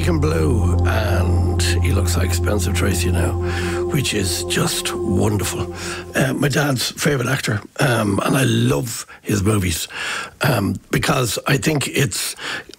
Deacon Blue, and he looks like Spencer Tracy now, which is just wonderful. My dad's favourite actor, and I love his movies because I think it's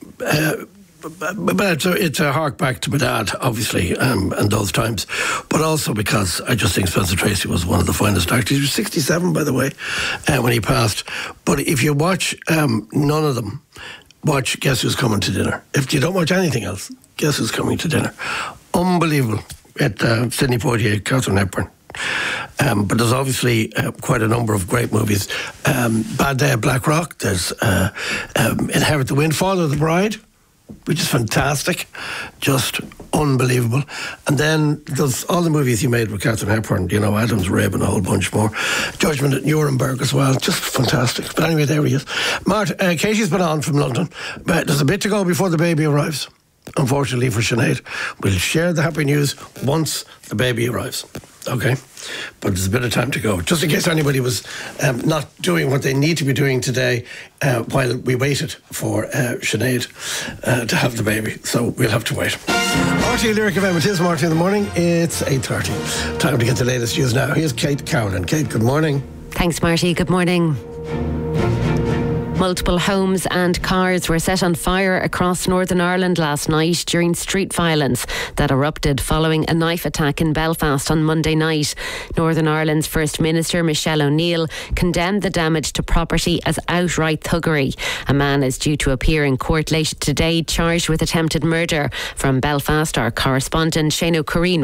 a hark back to my dad, obviously, and those times, but also because I just think Spencer Tracy was one of the finest actors. He was 67, by the way, when he passed. But if you watch none of them, watch Guess Who's Coming to Dinner. If you don't watch anything else, Guess Who's Coming to Dinner. Unbelievable. At Sidney Poitier, Katharine Hepburn. But there's obviously quite a number of great movies. Bad Day at Black Rock. There's Inherit the Wind, Father of the Bride, which is fantastic, just unbelievable. And then there's all the movies he made with Katharine Hepburn, you know, Adam's Rib and a whole bunch more. Judgment at Nuremberg as well, just fantastic. But anyway, there he is. Mart, Katie's been on from London, but there's a bit to go before the baby arrives, unfortunately for Sinead. We'll share the happy news once the baby arrives. Okay, but there's a bit of time to go. Just in case anybody was not doing what they need to be doing today while we waited for Sinead to have the baby. So we'll have to wait. Marty Lyric FM, it is Marty in the morning. It's 8:30. Time to get the latest news now. Here's Kate Cowlin. Kate, good morning. Thanks, Marty. Good morning. Multiple homes and cars were set on fire across Northern Ireland last night during street violence that erupted following a knife attack in Belfast on Monday night. Northern Ireland's First Minister Michelle O'Neill condemned the damage to property as outright thuggery. A man is due to appear in court later today charged with attempted murder. From Belfast, our correspondent Shane O'Corrine